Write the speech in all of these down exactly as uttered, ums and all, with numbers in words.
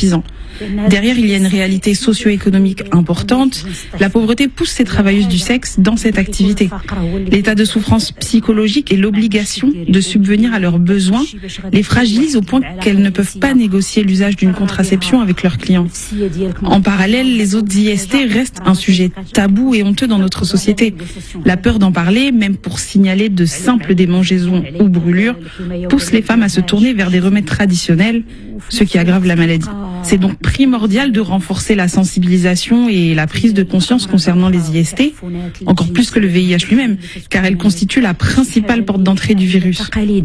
suffisant. Derrière, il y a une réalité socio-économique importante. La pauvreté pousse ces travailleuses du sexe dans cette activité. L'état de souffrance psychologique et l'obligation de subvenir à leurs besoins les fragilisent au point qu'elles ne peuvent pas négocier l'usage d'une contraception avec leurs clients. En parallèle, les autres I S T restent un sujet tabou et honteux dans notre société. La peur d'en parler, même pour signaler de simples démangeaisons ou brûlures, pousse les femmes à se tourner vers des remèdes traditionnels, ce qui aggrave la maladie. C'est donc primordial de renforcer la sensibilisation et la prise de conscience concernant les I S T, encore plus que le V I H lui-même, car elle constitue la principale porte d'entrée du virus.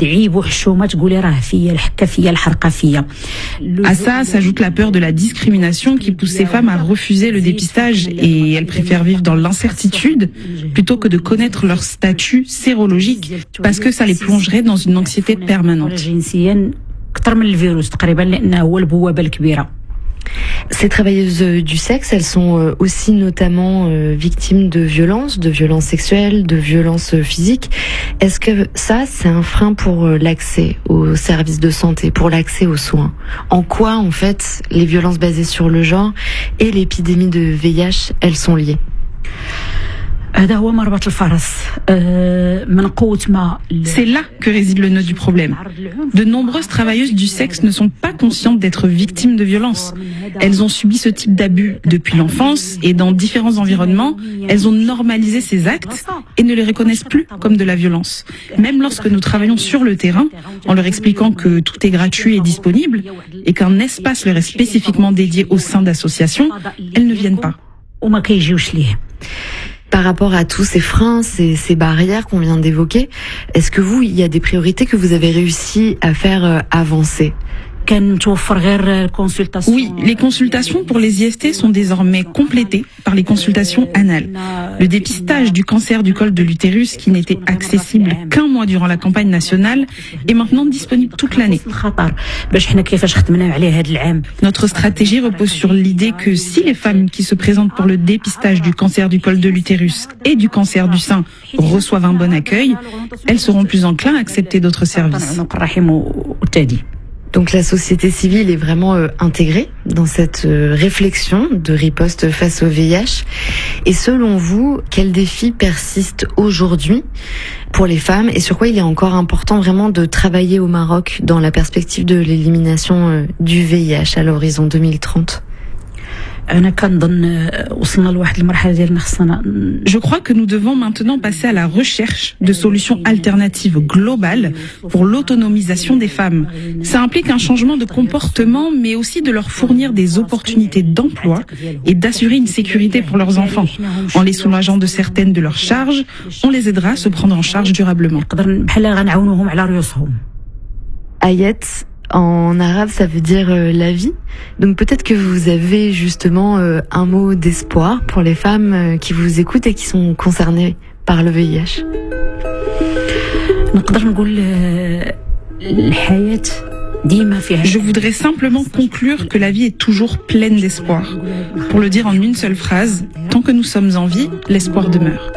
À ça s'ajoute la peur de la discrimination qui pousse ces femmes à refuser le dépistage et elles préfèrent vivre dans l'incertitude plutôt que de connaître leur statut sérologique parce que ça les plongerait dans une anxiété permanente. Ces travailleuses du sexe, elles sont aussi notamment victimes de violences, de violences sexuelles, de violences physiques. Est-ce que ça, c'est un frein pour l'accès aux services de santé, pour l'accès aux soins? En quoi, en fait, les violences basées sur le genre et l'épidémie de V I H, elles sont liées? C'est là que réside le nœud du problème. De nombreuses travailleuses du sexe ne sont pas conscientes d'être victimes de violences. Elles ont subi ce type d'abus depuis l'enfance et dans différents environnements, elles ont normalisé ces actes et ne les reconnaissent plus comme de la violence. Même lorsque nous travaillons sur le terrain, en leur expliquant que tout est gratuit et disponible et qu'un espace leur est spécifiquement dédié au sein d'associations, elles ne viennent pas. Par rapport à tous ces freins, ces, ces barrières qu'on vient d'évoquer, est-ce que vous, il y a des priorités que vous avez réussi à faire avancer ? Oui, les consultations pour les I S T sont désormais complétées par les consultations anales. Le dépistage du cancer du col de l'utérus, qui n'était accessible qu'un mois durant la campagne nationale, est maintenant disponible toute l'année. Notre stratégie repose sur l'idée que si les femmes qui se présentent pour le dépistage du cancer du col de l'utérus et du cancer du sein reçoivent un bon accueil, elles seront plus enclines à accepter d'autres services. Donc la société civile est vraiment euh, intégrée dans cette euh, réflexion de riposte face au V I H. Et selon vous, quels défis persistent aujourd'hui pour les femmes et sur quoi il est encore important vraiment de travailler au Maroc dans la perspective de l'élimination euh, du V I H à l'horizon deux mille trente? Je crois que nous devons maintenant passer à la recherche de solutions alternatives globales pour l'autonomisation des femmes. Ça implique un changement de comportement, mais aussi de leur fournir des opportunités d'emploi et d'assurer une sécurité pour leurs enfants. En les soulageant de certaines de leurs charges, on les aidera à se prendre en charge durablement. Ayet, en arabe, ça veut dire euh, la vie. Donc peut-être que vous avez justement euh, un mot d'espoir pour les femmes euh, qui vous écoutent et qui sont concernées par le V I H. Je voudrais simplement conclure que la vie est toujours pleine d'espoir. Pour le dire en une seule phrase, tant que nous sommes en vie, l'espoir demeure.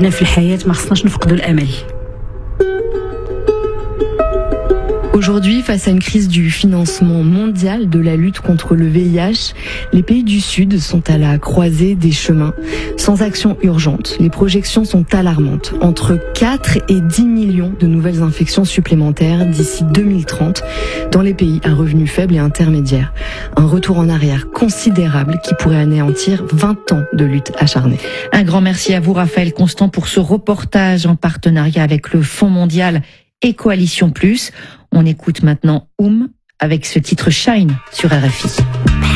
Aujourd'hui, face à une crise du financement mondial de la lutte contre le V I H, les pays du Sud sont à la croisée des chemins. Sans action urgente, les projections sont alarmantes. Entre quatre et dix millions de nouvelles infections supplémentaires d'ici deux mille trente dans les pays à revenus faibles et intermédiaires. Un retour en arrière considérable qui pourrait anéantir vingt ans de lutte acharnée. Un grand merci à vous, Raphaël Constant, pour ce reportage en partenariat avec le Fonds mondial et Coalition Plus. On écoute maintenant Oum avec ce titre Shine sur R F I.